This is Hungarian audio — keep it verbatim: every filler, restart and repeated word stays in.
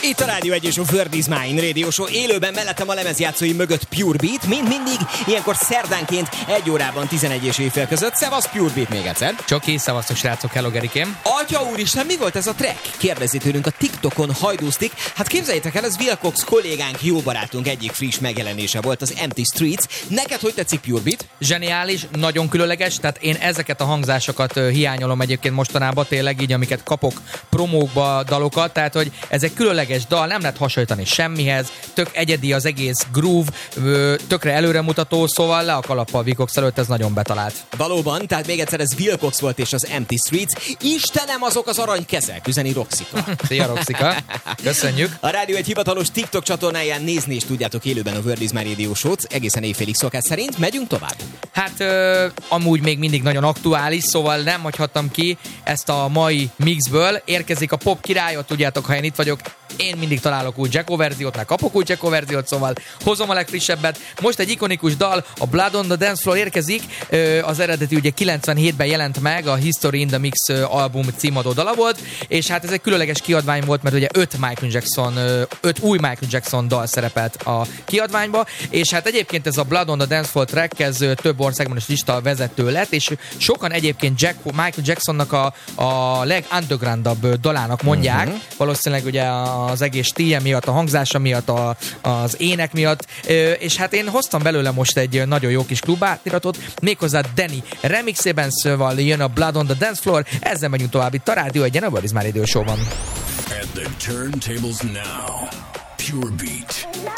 Itt a Rádió egy és a World is Mine Radio Show. Élőben mellettem a lemezjátszói mögött Pure Beat, mint mindig, ilyenkor szerdánként egy órában tizenegy és éjfél között. Szevasz Pure Beat még egyszer. Csoki, szevasztok srácok, hello Gerikém. Atya úristen, mi volt ez a track? Kérdezi tőlünk a TikTokon Hajdúsztik. Hát képzeljétek el, ez Wilcox kollégánk, jó barátunk egyik friss megjelenése volt, az Empty Streets. Neked hogy tetszik Pure Beat? Zseniális, nagyon különleges, tehát én ezeket a hangzásokat hiányolom egyébként mostanában, tényleg így, amiket kapok promókba, dalokat, tehát hogy ezek különleges dal, nem lehet hasonlítani semmihez, tök egyedi az egész groove, tökre előremutató, szóval le a kalappal Wilcox előtt, ez nagyon betalált. Valóban, tehát még egyszer ez Wilcox volt és az Empty Streets. Istenem, azok az arany kezek, üzeni Roxika. Szia Roxika, köszönjük. A Rádió egy hivatalos TikTok csatornáján nézni is tudjátok élőben a World is Mine Radio Show-t, egészen éjfélig szokás szerint. Megyünk tovább. Hát ö, amúgy még mindig nagyon aktuális, szóval nem hagyhattam ki ezt a mai mixből. Érkezik a pop királyot, tudjátok, ha én itt vagyok, én mindig találok új Jacko verziót, meg kapok új Jacko verziót, szóval hozom a legfrissebbet. Most egy ikonikus dal, a Blood on the Dance Floor érkezik, az eredeti ugye kilencvenhétben jelent meg, a History in the Mix album címadó dala volt, és hát ez egy különleges kiadvány volt, mert ugye öt Michael Jackson, öt új Michael Jackson dal szerepelt a kiadványba, és hát egyébként ez a Blood on the Dance Floor track, ez több országban is lista vezető lett, és sokan egyébként Jack, Michael Jacksonnak a, a legundergroundabb dalának mondják, uh-huh. valószínűleg ugye az egész stílje miatt, a hangzása miatt, a, az ének miatt, és hát én hoztam belőle most egy nagyon jó kis klubátiratot, méghozzá Danny remixében, szóval jön a Blood on the Dance Floor, ezzel megyünk tovább itt a Rádió egyen, a World is Mine Radio Show-ban. At the turntables now, Pure Beat.